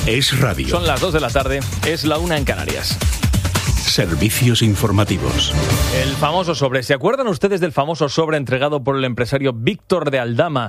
Es radio. Son las 2 de la tarde, es la 1 en Canarias. Servicios informativos. El famoso sobre. ¿Se acuerdan ustedes del famoso sobre entregado por el empresario Víctor de Aldama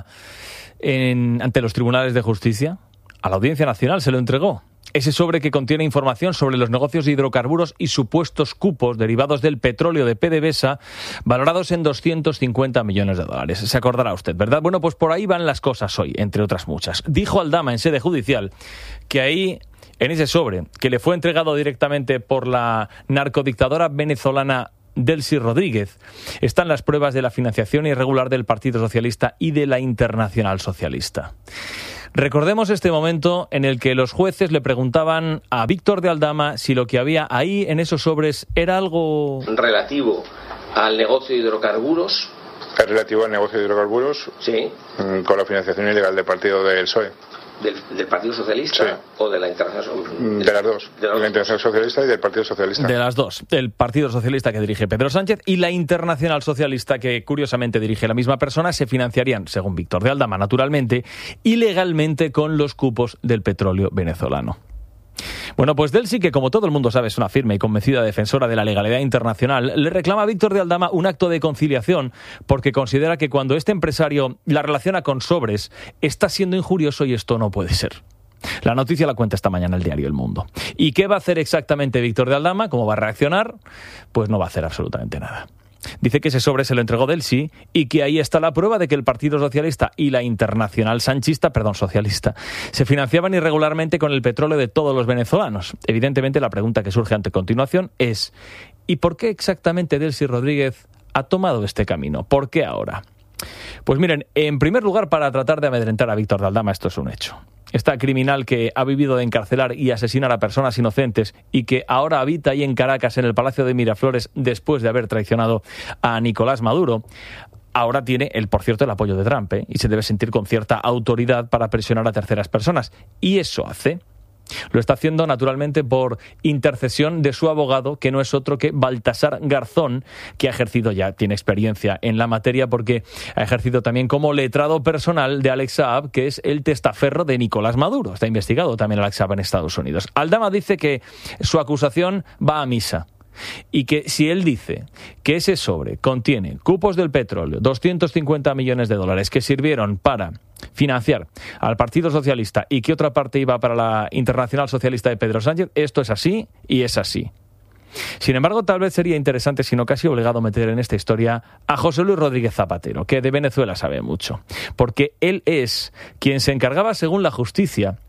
ante los tribunales de justicia? A la Audiencia Nacional se lo entregó. Ese sobre que contiene información sobre los negocios de hidrocarburos y supuestos cupos derivados del petróleo de PDVSA, valorados en 250 millones de dólares. Se acordará usted, ¿verdad? Bueno, pues por ahí van las cosas hoy, entre otras muchas. Dijo Aldama en sede judicial que ahí, en ese sobre, que le fue entregado directamente por la narcodictadora venezolana Delcy Rodríguez, están las pruebas de la financiación irregular del Partido Socialista y de la Internacional Socialista. Recordemos este momento en el que los jueces le preguntaban a Víctor de Aldama si lo que había ahí en esos sobres era algo relativo al negocio de hidrocarburos. ¿Es relativo al negocio de hidrocarburos? Sí. Con la financiación ilegal del partido del PSOE. ¿Del Partido Socialista? Sí. ¿O de la Internacional? De las dos. De la Internacional Socialista y del Partido Socialista. De las dos. El Partido Socialista que dirige Pedro Sánchez y la Internacional Socialista que curiosamente dirige la misma persona se financiarían, según Víctor de Aldama, naturalmente, ilegalmente con los cupos del petróleo venezolano. Bueno, pues Delcy, que como todo el mundo sabe es una firme y convencida defensora de la legalidad internacional, le reclama a Víctor de Aldama un acto de conciliación porque considera que cuando este empresario la relaciona con sobres está siendo injurioso y esto no puede ser. La noticia la cuenta esta mañana el diario El Mundo. ¿Y qué va a hacer exactamente Víctor de Aldama? ¿Cómo va a reaccionar? Pues no va a hacer absolutamente nada. Dice que ese sobre se lo entregó Delcy y que ahí está la prueba de que el Partido Socialista y la Internacional Socialista se financiaban irregularmente con el petróleo de todos los venezolanos. Evidentemente la pregunta que surge ante continuación es ¿y por qué exactamente Delcy Rodríguez ha tomado este camino? ¿Por qué ahora? Pues miren, en primer lugar para tratar de amedrentar a Víctor de Aldama, esto es un hecho. Esta criminal que ha vivido de encarcelar y asesinar a personas inocentes y que ahora habita ahí en Caracas, en el Palacio de Miraflores, después de haber traicionado a Nicolás Maduro, ahora tiene, por cierto, el apoyo de Trump, y se debe sentir con cierta autoridad para presionar a terceras personas. Y eso hace. Lo está haciendo naturalmente por intercesión de su abogado, que no es otro que Baltasar Garzón, que ha ejercido ya, tiene experiencia en la materia porque ha ejercido también como letrado personal de Alex Saab, que es el testaferro de Nicolás Maduro. Está investigado también Alex Saab en Estados Unidos. Aldama dice que su acusación va a misa y que si él dice que ese sobre contiene cupos del petróleo, 250 millones de dólares que sirvieron para financiar al Partido Socialista y que otra parte iba para la Internacional Socialista de Pedro Sánchez, esto es así y es así. Sin embargo, tal vez sería interesante, si no casi obligado, meter en esta historia a José Luis Rodríguez Zapatero, que de Venezuela sabe mucho, porque él es quien se encargaba, según la justicia,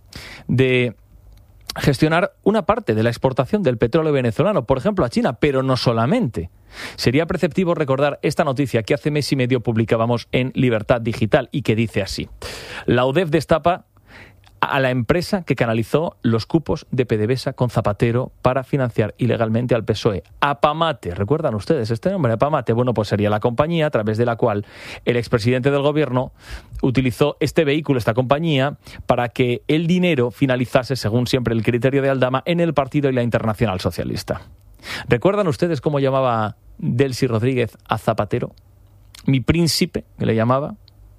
de gestionar una parte de la exportación del petróleo venezolano, por ejemplo a China, pero no solamente. Sería preceptivo recordar esta noticia que hace mes y medio publicábamos en Libertad Digital y que dice así: la UDEF destapa a la empresa que canalizó los cupos de PDVSA con Zapatero para financiar ilegalmente al PSOE. Apamate, ¿recuerdan ustedes este nombre? Apamate, bueno, pues sería la compañía a través de la cual el expresidente del gobierno utilizó este vehículo, esta compañía, para que el dinero finalizase, según siempre el criterio de Aldama, en el partido y la Internacional Socialista. ¿Recuerdan ustedes cómo llamaba Delcy Rodríguez a Zapatero? Mi príncipe, que le llamaba.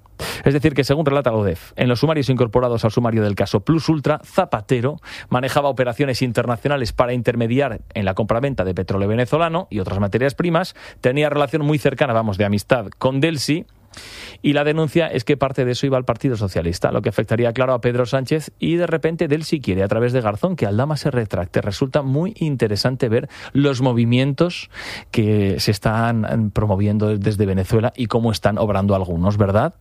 Es decir, que según relata la UDEF, en los sumarios incorporados al sumario del caso Plus Ultra, Zapatero manejaba operaciones internacionales para intermediar en la compraventa de petróleo venezolano y otras materias primas, tenía relación muy cercana, de amistad con Delcy, y la denuncia es que parte de eso iba al Partido Socialista, lo que afectaría, claro, a Pedro Sánchez, y de repente Delcy quiere, a través de Garzón, que Aldama se retracte. Resulta muy interesante ver los movimientos que se están promoviendo desde Venezuela y cómo están obrando algunos, ¿verdad?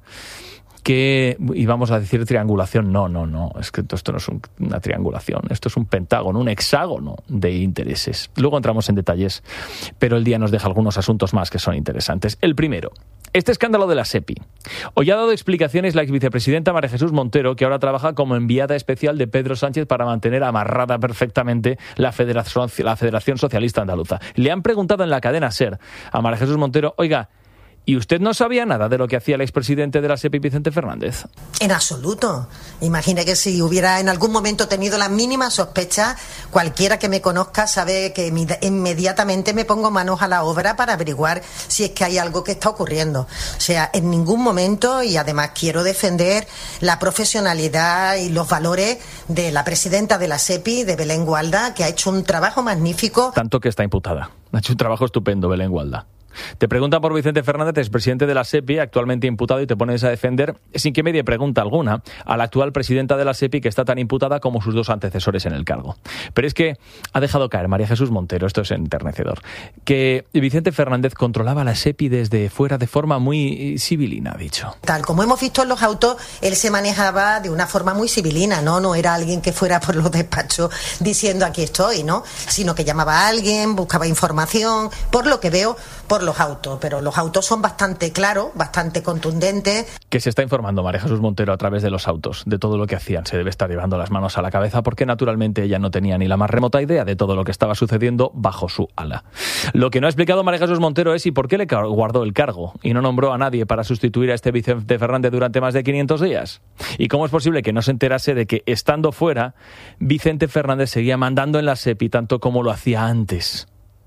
Que íbamos a decir triangulación. No, es que esto no es una triangulación, esto es un pentágono, un hexágono de intereses. Luego entramos en detalles, pero el día nos deja algunos asuntos más que son interesantes. El primero, este escándalo de la SEPI. Hoy ha dado explicaciones la exvicepresidenta María Jesús Montero, que ahora trabaja como enviada especial de Pedro Sánchez para mantener amarrada perfectamente la Federación Socialista Andaluza. Le han preguntado en la cadena SER a María Jesús Montero, oiga, ¿Y usted no sabía nada de lo que hacía el expresidente de la SEPI, Vicente Fernández? En absoluto. Imagine que si hubiera en algún momento tenido la mínima sospecha, cualquiera que me conozca sabe que inmediatamente me pongo manos a la obra para averiguar si es que hay algo que está ocurriendo. O sea, en ningún momento, y además quiero defender la profesionalidad y los valores de la presidenta de la SEPI, de Belén Gualda, que ha hecho un trabajo magnífico. Tanto que está imputada. Ha hecho un trabajo estupendo, Belén Gualda. Te preguntan por Vicente Fernández, expresidente de la SEPI, actualmente imputado, y te pones a defender, sin que medie pregunta alguna, a la actual presidenta de la SEPI, que está tan imputada como sus dos antecesores en el cargo. Pero es que ha dejado caer María Jesús Montero, esto es enternecedor, que Vicente Fernández controlaba la SEPI desde fuera de forma muy civilina, ha dicho. Tal como hemos visto en los autos, él se manejaba de una forma muy civilina, no era alguien que fuera por los despachos diciendo aquí estoy, ¿no? Sino que llamaba a alguien, buscaba información, por lo que veo, por los autos, pero los autos son bastante claros, bastante contundentes. Que se está informando María Jesús Montero a través de los autos, de todo lo que hacían. Se debe estar llevando las manos a la cabeza porque naturalmente ella no tenía ni la más remota idea de todo lo que estaba sucediendo bajo su ala. Lo que no ha explicado María Jesús Montero es y por qué le guardó el cargo y no nombró a nadie para sustituir a este Vicente Fernández durante más de 500 días. Y cómo es posible que no se enterase de que, estando fuera, Vicente Fernández seguía mandando en la SEPI tanto como lo hacía antes.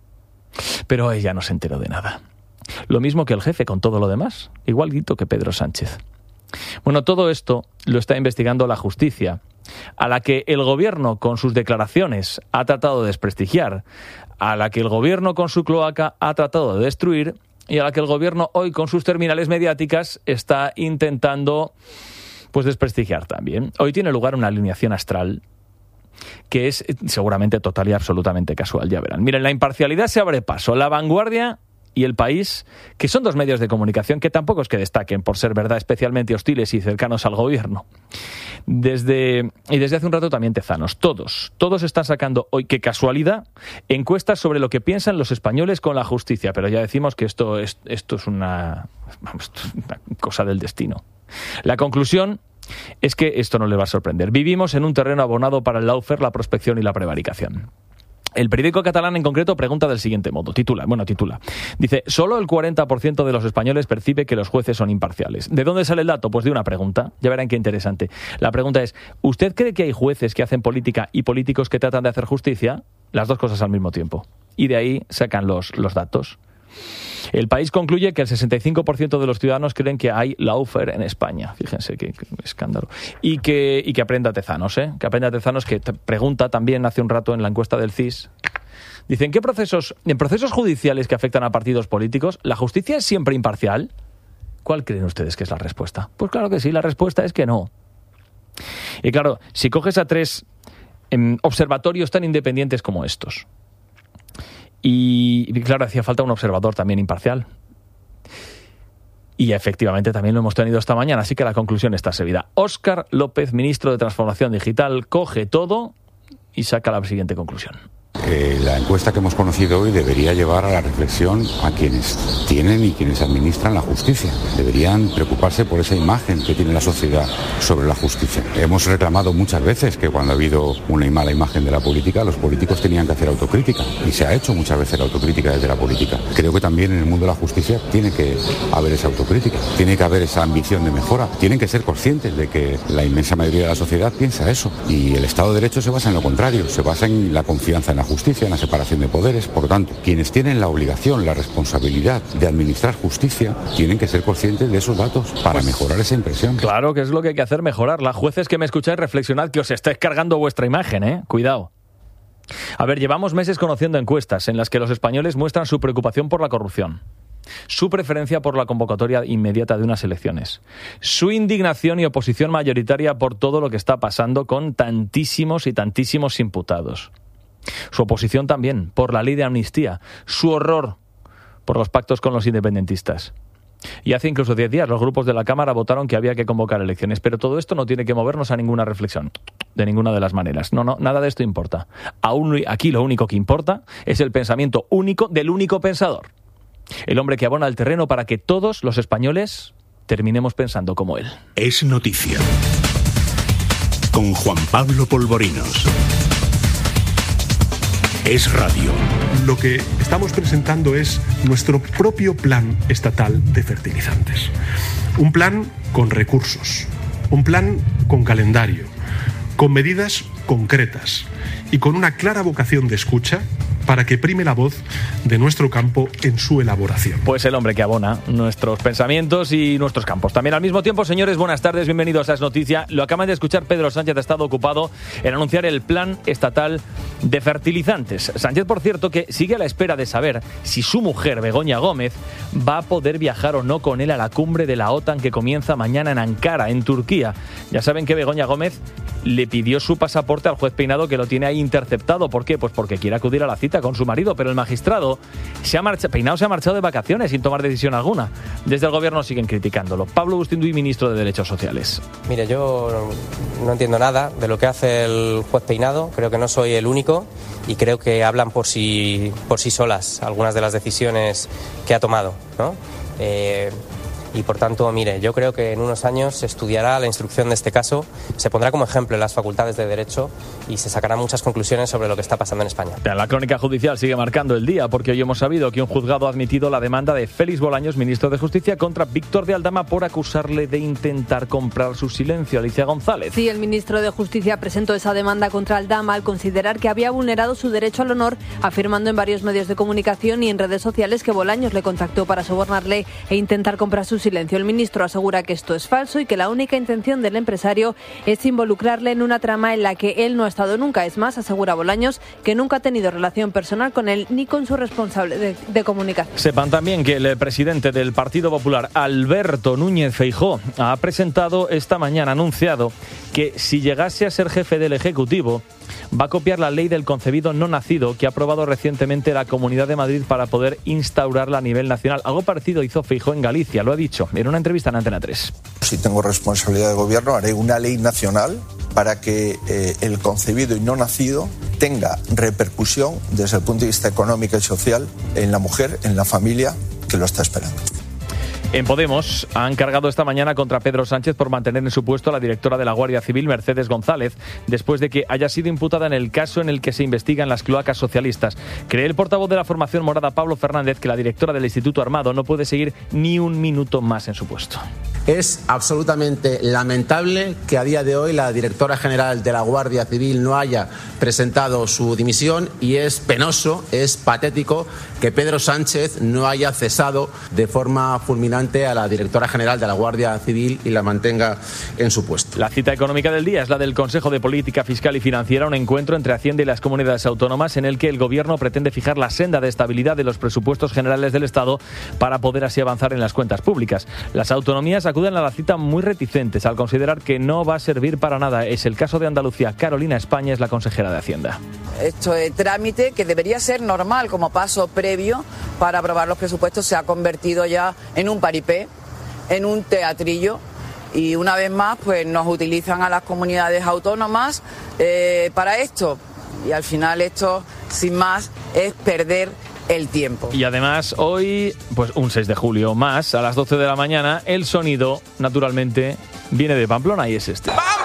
Pero ella no se enteró de nada. Lo mismo que el jefe con todo lo demás, igualito que Pedro Sánchez. Bueno, todo esto lo está investigando la justicia, a la que el gobierno con sus declaraciones ha tratado de desprestigiar, a la que el gobierno con su cloaca ha tratado de destruir y a la que el gobierno hoy con sus terminales mediáticas está intentando desprestigiar también. Hoy tiene lugar una alineación astral que es seguramente total y absolutamente casual, ya verán. Miren, la imparcialidad se abre paso. La Vanguardia y El País, que son dos medios de comunicación que tampoco es que destaquen por ser verdad especialmente hostiles y cercanos al gobierno. Desde hace un rato también Tezanos. Todos están sacando hoy, qué casualidad, encuestas sobre lo que piensan los españoles con la justicia. Pero ya decimos que esto es una cosa del destino. La conclusión es que esto no le va a sorprender. Vivimos en un terreno abonado para el lawfare, la prospección y la prevaricación. El periódico catalán en concreto pregunta del siguiente modo, titula. Dice, solo el 40% de los españoles percibe que los jueces son imparciales. ¿De dónde sale el dato? Pues de una pregunta. Ya verán qué interesante. La pregunta es, ¿usted cree que hay jueces que hacen política y políticos que tratan de hacer justicia? Las dos cosas al mismo tiempo. Y de ahí sacan los datos. El País concluye que el 65% de los ciudadanos creen que hay lawfare en España. Fíjense qué escándalo. Y que aprenda Tezanos, que aprenda Tezanos, que pregunta también hace un rato en la encuesta del CIS. Dicen, en procesos judiciales que afectan a partidos políticos, ¿la justicia es siempre imparcial? ¿Cuál creen ustedes que es la respuesta? Pues claro que sí, la respuesta es que no. Y claro, si coges a 3 observatorios tan independientes como estos, y claro, hacía falta un observador también imparcial. Y efectivamente también lo hemos tenido esta mañana, así que la conclusión está servida. Óscar López, ministro de Transformación Digital, coge todo y saca la siguiente conclusión. La encuesta que hemos conocido hoy debería llevar a la reflexión a quienes tienen y quienes administran la justicia. Deberían preocuparse por esa imagen que tiene la sociedad sobre la justicia. Hemos reclamado muchas veces que cuando ha habido una mala imagen de la política, los políticos tenían que hacer autocrítica. Y se ha hecho muchas veces la autocrítica desde la política. Creo que también en el mundo de la justicia tiene que haber esa autocrítica. Tiene que haber esa ambición de mejora. Tienen que ser conscientes de que la inmensa mayoría de la sociedad piensa eso. Y el Estado de Derecho se basa en lo contrario. Se basa en la confianza en la justicia, en la separación de poderes. Por lo tanto, quienes tienen la obligación, la responsabilidad de administrar justicia, tienen que ser conscientes de esos datos para mejorar esa impresión. Claro que es lo que hay que hacer, mejorarla. Jueces que me escucháis, reflexionad que os estáis cargando vuestra imagen, Cuidado. A ver, llevamos meses conociendo encuestas en las que los españoles muestran su preocupación por la corrupción, su preferencia por la convocatoria inmediata de unas elecciones, su indignación y oposición mayoritaria por todo lo que está pasando con tantísimos y tantísimos imputados. Su oposición también por la ley de amnistía, su horror por los pactos con los independentistas. Y hace incluso 10 días los grupos de la Cámara votaron que había que convocar elecciones, pero todo esto no tiene que movernos a ninguna reflexión, de ninguna de las maneras. No, nada de esto importa. Aquí lo único que importa es el pensamiento único del único pensador. El hombre que abona el terreno para que todos los españoles terminemos pensando como él. Es noticia. Con Juan Pablo Polvorinos. Es radio. Lo que estamos presentando es nuestro propio plan estatal de fertilizantes. Un plan con recursos, un plan con calendario, con medidas concretas y con una clara vocación de escucha para que prime la voz de nuestro campo en su elaboración. Pues el hombre que abona nuestros pensamientos y nuestros campos. También al mismo tiempo, señores, buenas tardes, bienvenidos a Es Noticia. Lo acaban de escuchar, Pedro Sánchez ha estado ocupado en anunciar el plan estatal de fertilizantes. Sánchez, por cierto, que sigue a la espera de saber si su mujer, Begoña Gómez, va a poder viajar o no con él a la cumbre de la OTAN que comienza mañana en Ankara, en Turquía. Ya saben que Begoña Gómez le pidió su pasaporte al juez Peinado, que lo tiene ahí interceptado. ¿Por qué? Pues porque quiere acudir a la cita con su marido, pero el magistrado Peinado se ha marchado de vacaciones sin tomar decisión alguna. Desde el gobierno siguen criticándolo. Pablo Bustinduy, ministro de Derechos Sociales. Mire, yo no entiendo nada de lo que hace el juez Peinado, creo que no soy el único y creo que hablan por sí solas algunas de las decisiones que ha tomado, ¿no? Y por tanto, mire, yo creo que en unos años se estudiará la instrucción de este caso, se pondrá como ejemplo en las facultades de Derecho y se sacarán muchas conclusiones sobre lo que está pasando en España. La crónica judicial sigue marcando el día, porque hoy hemos sabido que un juzgado ha admitido la demanda de Félix Bolaños, ministro de Justicia, contra Víctor de Aldama por acusarle de intentar comprar su silencio. Alicia González. Sí, el ministro de Justicia presentó esa demanda contra Aldama al considerar que había vulnerado su derecho al honor, afirmando en varios medios de comunicación y en redes sociales que Bolaños le contactó para sobornarle e intentar comprar su silencio. El ministro asegura que esto es falso y que la única intención del empresario es involucrarle en una trama en la que él no ha estado nunca. Es más, asegura Bolaños que nunca ha tenido relación personal con él ni con su responsable de comunicación. Sepan también que el presidente del Partido Popular, Alberto Núñez Feijóo, ha presentado esta mañana, anunciado que si llegase a ser jefe del Ejecutivo, va a copiar la ley del concebido no nacido que ha aprobado recientemente la Comunidad de Madrid para poder instaurarla a nivel nacional. Algo parecido hizo Feijóo en Galicia, lo ha dicho en una entrevista en Antena 3. Si tengo responsabilidad de gobierno, haré una ley nacional para que el concebido y no nacido tenga repercusión desde el punto de vista económico y social en la mujer, en la familia que lo está esperando. En Podemos han cargado esta mañana contra Pedro Sánchez por mantener en su puesto a la directora de la Guardia Civil, Mercedes González, después de que haya sido imputada en el caso en el que se investigan las cloacas socialistas. Cree el portavoz de la formación morada, Pablo Fernández, que la directora del Instituto Armado no puede seguir ni un minuto más en su puesto. Es absolutamente lamentable que a día de hoy la directora general de la Guardia Civil no haya presentado su dimisión y es penoso, es patético que Pedro Sánchez no haya cesado de forma fulminante a la directora general de la Guardia Civil y la mantenga en su puesto. La cita económica del día es la del Consejo de Política Fiscal y Financiera, un encuentro entre Hacienda y las comunidades autónomas en el que el Gobierno pretende fijar la senda de estabilidad de los presupuestos generales del Estado para poder así avanzar en las cuentas públicas. Las autonomías acuden a la cita muy reticentes al considerar que no va a servir para nada. Es el caso de Andalucía. Carolina España es la consejera de Hacienda. Esto es trámite que debería ser normal como paso previo para aprobar los presupuestos, se ha convertido ya en un paripé, en un teatrillo, y una vez más pues nos utilizan a las comunidades autónomas para esto, y al final esto sin más es perder el tiempo. Y además hoy, pues un 6 de julio más, a las 12 de la mañana, el sonido naturalmente viene de Pamplona y es este. ¡Vamos!